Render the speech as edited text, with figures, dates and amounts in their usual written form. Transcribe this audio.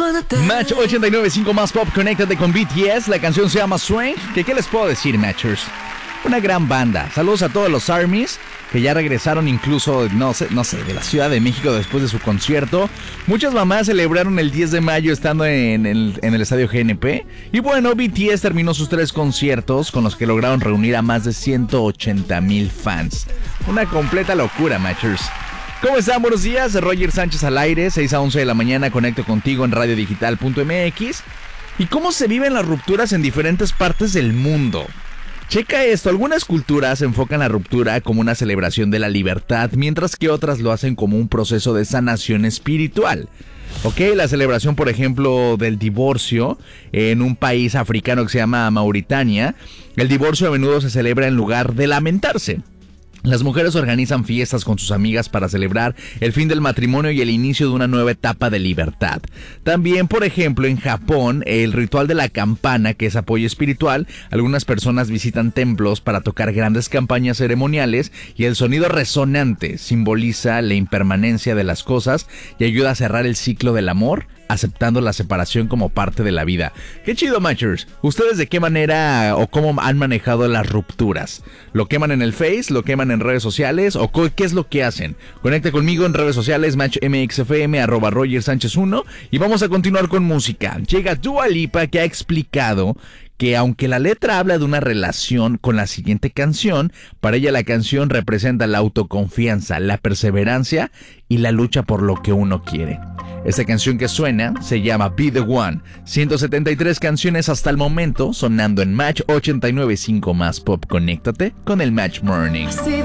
Match 89.5 más pop, conéctate con BTS. La canción se llama Swing. ¿Qué les puedo decir, Matchers? Una gran banda. Saludos a todos los ARMYs que ya regresaron incluso, no sé, de la Ciudad de México después de su concierto. Muchas mamás celebraron el 10 de mayo estando en el estadio GNP. Y bueno, BTS terminó sus 3 conciertos con los que lograron reunir a más de 180,000 fans. Una completa locura, Matchers. ¿Cómo están? Buenos días, Roger Sánchez al aire, 6 a 11 de la mañana, conecto contigo en radiodigital.mx. ¿Y cómo se viven las rupturas en diferentes partes del mundo? Checa esto, algunas culturas enfocan la ruptura como una celebración de la libertad, mientras que otras lo hacen como un proceso de sanación espiritual. La celebración, por ejemplo, del divorcio en un país africano que se llama Mauritania, el divorcio a menudo se celebra en lugar de lamentarse. Las mujeres organizan fiestas con sus amigas para celebrar el fin del matrimonio y el inicio de una nueva etapa de libertad. También, por ejemplo, en Japón, el ritual de la campana, que es apoyo espiritual, algunas personas visitan templos para tocar grandes campañas ceremoniales y el sonido resonante simboliza la impermanencia de las cosas y ayuda a cerrar el ciclo del amor, aceptando la separación como parte de la vida. ¡Qué chido, Matchers! ¿Ustedes de qué manera o cómo han manejado las rupturas? ¿Lo queman en el Face? ¿Lo queman en redes sociales? ¿O qué es lo que hacen? Conecta conmigo en redes sociales, MatchMXFM, @RogerSánchez1, y vamos a continuar con música. Llega Dua Lipa, que ha explicado que aunque la letra habla de una relación con la siguiente canción, para ella la canción representa la autoconfianza, la perseverancia y la lucha por lo que uno quiere. Esta canción que suena se llama Be The One. 173 canciones hasta el momento sonando en Match 89.5 más pop. Conéctate con el Match Morning.